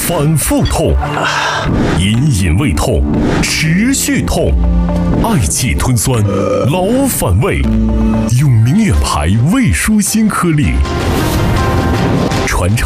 反复痛，隐隐胃痛，持续痛，嗳气吞酸，老反胃。用明远牌胃舒心颗粒，传承